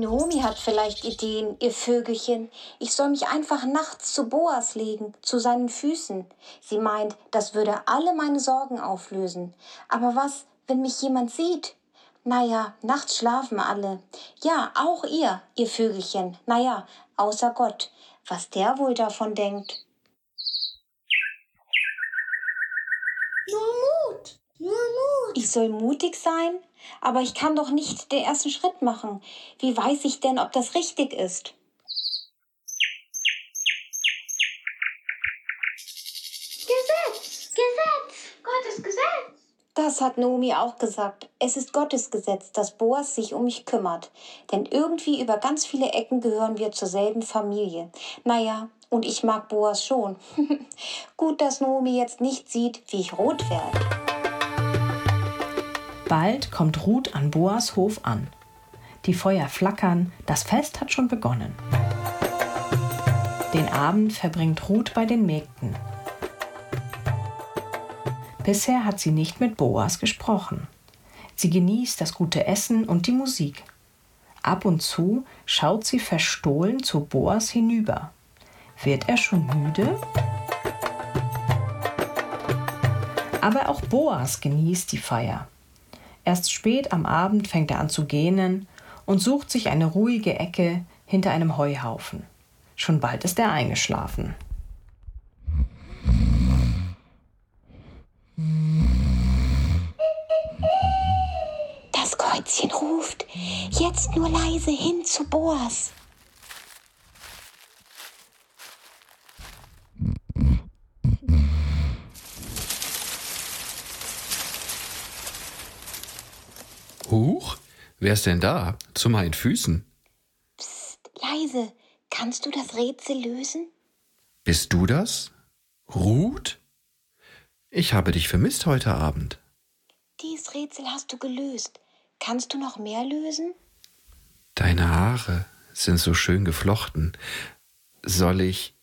Naomi hat vielleicht Ideen, ihr Vögelchen. Ich soll mich einfach nachts zu Boas legen, zu seinen Füßen. Sie meint, das würde alle meine Sorgen auflösen. Aber was, wenn mich jemand sieht? Naja, nachts schlafen alle. Ja, auch ihr Vögelchen. Naja, außer Gott. Was der wohl davon denkt. Nur Mut. Ich soll mutig sein? Aber ich kann doch nicht den ersten Schritt machen. Wie weiß ich denn, ob das richtig ist? Gesetz. Gottes Gesetz. Das hat Naomi auch gesagt. Es ist Gottes Gesetz, dass Boas sich um mich kümmert. Denn irgendwie über ganz viele Ecken gehören wir zur selben Familie. Naja, und ich mag Boas schon. Gut, dass Naomi jetzt nicht sieht, wie ich rot werde. Bald kommt Ruth an Boas Hof an. Die Feuer flackern, das Fest hat schon begonnen. Den Abend verbringt Ruth bei den Mägden. Bisher hat sie nicht mit Boas gesprochen. Sie genießt das gute Essen und die Musik. Ab und zu schaut sie verstohlen zu Boas hinüber. Wird er schon müde? Aber auch Boas genießt die Feier. Erst spät am Abend fängt er an zu gähnen und sucht sich eine ruhige Ecke hinter einem Heuhaufen. Schon bald ist er eingeschlafen. Das Käuzchen ruft. Jetzt nur leise hin zu Boas. Huch, wer ist denn da? Zu meinen Füßen. Psst, leise. Kannst du das Rätsel lösen? Bist du das? Ruth? Ich habe dich vermisst heute Abend. Dies Rätsel hast du gelöst. Kannst du noch mehr lösen? Deine Haare sind so schön geflochten. Soll ich...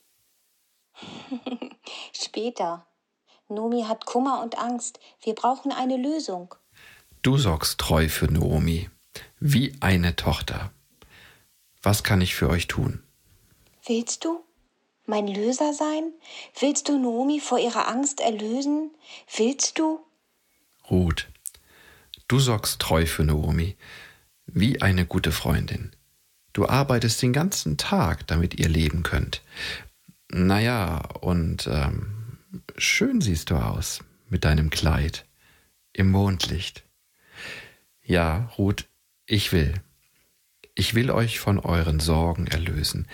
Später. Naomi hat Kummer und Angst. Wir brauchen eine Lösung. Du sorgst treu für Naomi, wie eine Tochter. Was kann ich für euch tun? Willst du mein Löser sein? Willst du Naomi vor ihrer Angst erlösen? Willst du? Ruth, du sorgst treu für Naomi, wie eine gute Freundin. Du arbeitest den ganzen Tag, damit ihr leben könnt. Naja, und schön siehst du aus mit deinem Kleid im Mondlicht. Ja, Ruth, ich will euch von euren Sorgen erlösen.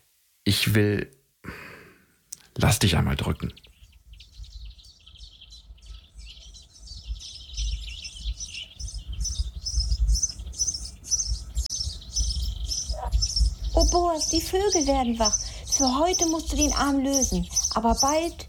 Lass dich einmal drücken. Oh Boas, die Vögel werden wach. Für heute musst du den Arm lösen. Aber bald...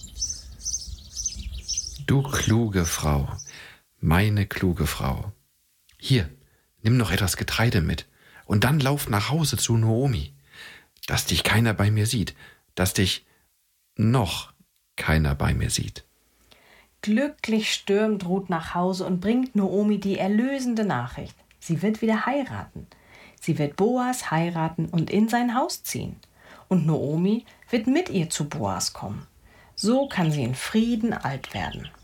Du kluge Frau, meine kluge Frau. Hier, nimm noch etwas Getreide mit und dann lauf nach Hause zu Naomi. Dass dich keiner bei mir sieht, dass dich noch keiner bei mir sieht. Glücklich stürmt Ruth nach Hause und bringt Naomi die erlösende Nachricht. Sie wird wieder heiraten. Sie wird Boas heiraten und in sein Haus ziehen. Und Naomi wird mit ihr zu Boas kommen. So kann sie in Frieden alt werden.